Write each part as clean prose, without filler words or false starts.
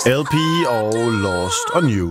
LP og Lost og New.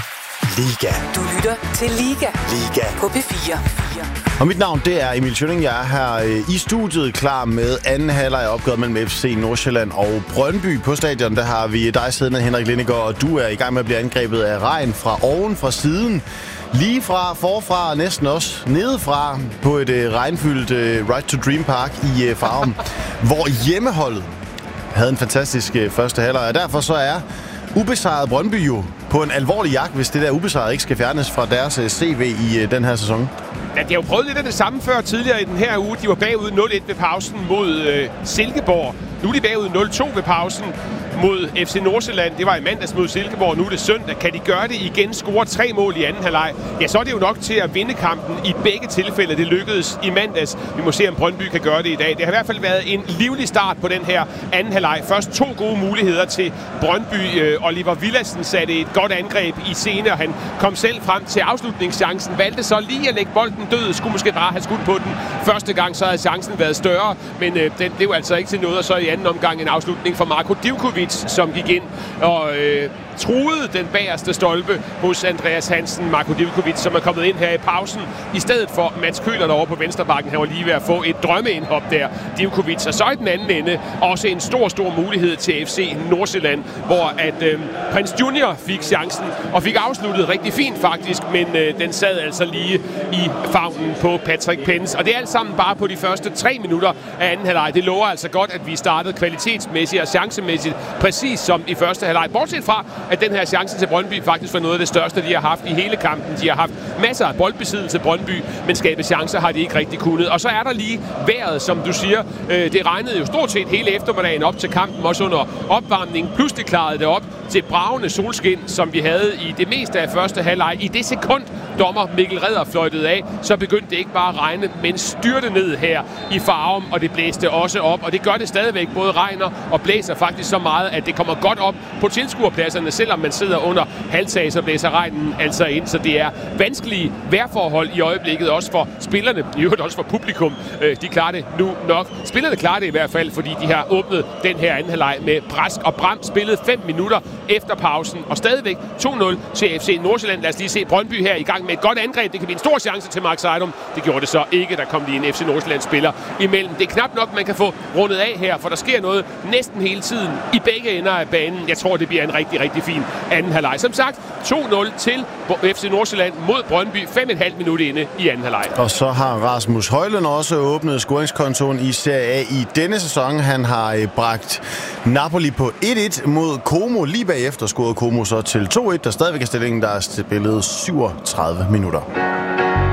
Liga. Du lytter til Liga. Liga. På P4. Og mit navn, det er Emil Schønning. Jeg er her i studiet klar med anden halvleg opgøret mellem FC Nordsjælland og Brøndby. På stadion, der har vi dig siddende, Henrik Lindegaard, og du er i gang med at blive angrebet af regn fra oven, fra siden. Lige fra, forfra og næsten også nedefra på et regnfyldt Ride to Dream Park i Farum, hvor hjemmeholdet havde en fantastisk første halvleg. Og derfor så er ubesejret Brøndby jo på en alvorlig jagt, hvis det der ubesejret ikke skal fjernes fra deres CV i den her sæson. Ja, de har jo prøvet lidt af det samme før tidligere i den her uge. De var bagud 0-1 ved pausen mod Silkeborg. Nu er de bagud 0-2 ved pausen mod FC Nordsjælland. Det var i mandags mod Silkeborg, nu er det søndag. Kan de gøre det igen, score 3 mål i anden halvleg? Ja, så er det jo nok til at vinde kampen i begge tilfælde. Det lykkedes i mandags. Vi må se, om Brøndby kan gøre det i dag. Det har i hvert fald været en livlig start på den her anden halvleg. Først 2 gode muligheder til Brøndby. Oliver Villadsen satte et godt angreb i scene, og han kom selv frem til afslutningschancen. Valgte så lige at lægge bolden død. Skulle måske bare have skudt på den første gang, så havde chancen været større. Men den blev altså ikke til noget, og så i anden omgang en afslutning for Marko Divkovic, som gik ind og truede den bagerste stolpe hos Andreas Hansen. Marko Divkovic, som er kommet ind her i pausen, i stedet for Mads Køhler derovre på venstrebakken. Han var lige ved at få et drømmeindhop der, Divkovic. Og så i den anden ende også en stor mulighed til FC Nordsjælland, hvor at Prins Junior fik chancen og fik afsluttet rigtig fint faktisk, men den sad altså lige i favnen på Patrick Pence. Og det er alt sammen bare på de første 3 minutter af anden halvleg. Det lover altså godt, at vi startede kvalitetsmæssigt og chancemæssigt præcis som i første halvleg. Bortset fra, at den her chance til Brøndby faktisk var noget af det største, de har haft i hele kampen. De har haft masser af boldbesiddelse Brøndby, men skabe chancer har de ikke rigtig kunnet. Og så er der lige vejret, som du siger. Det regnede jo stort set hele eftermiddagen op til kampen, også under opvarmningen. Pludselig klarede det op til bravende solskin, som vi havde i det meste af første halvleg. I det sekund, dommer Mikkel Redder fløjtede af, så begyndte det ikke bare at regne, men styrte ned her i Farum, og det blæste også op. Og det gør det stadigvæk, både regner og blæser faktisk så meget, at det kommer godt op på tilskuerpladserne. Selvom man sidder under halvtag, så blæser regnen altså ind. Så det er vanskelige vejrforhold i øjeblikket, også for spillerne, i øvrigt også for publikum. De klarer det nu nok. Spillerne klarer det i hvert fald, fordi de har åbnet den her anden halvleg med brask og bram. Spillet 5 minutter efter pausen, og stadigvæk 2-0 til FC Nordsjælland. Lad os lige se Brøndby her i gang med et godt angreb. Det kan blive en stor chance til Mark Seidum. Det gjorde det så ikke. Der kom lige en FC Nordsjælland-spiller imellem. Det er knap nok, man kan få rundet af her, for der sker noget næsten hele tiden i begge ender af banen. Jeg tror, det bliver en rigtig fin anden halvleg. Som sagt, 2-0 til FC Nordsjælland mod Brøndby. 5,5 minutter inde i anden halvleg. Og så har Rasmus Højlund også åbnet scoringskontoen i Serie A i denne sæson. Han har bragt Napoli på 1-1 mod Como. Lige bagefter scorede Como så til 2-1, der stadigvæk er stillingen, der er spillet 37 minutter.